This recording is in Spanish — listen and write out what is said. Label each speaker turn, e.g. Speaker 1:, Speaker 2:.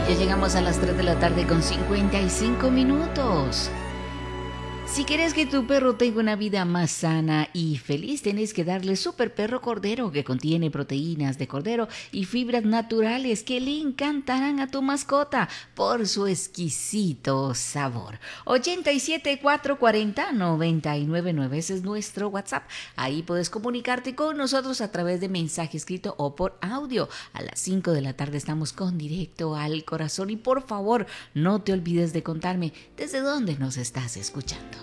Speaker 1: Ya llegamos a las 3 de la tarde con 55 minutos. Si quieres que tu perro tenga una vida más sana y feliz, tienes que darle Super Perro Cordero, que contiene proteínas de cordero y fibras naturales que le encantarán a tu mascota por su exquisito sabor. 87 440 999, ese es nuestro WhatsApp. Ahí puedes comunicarte con nosotros a través de mensaje escrito o por audio. A las 5 de la tarde estamos con Directo al Corazón y por favor no te olvides de contarme desde dónde nos estás escuchando.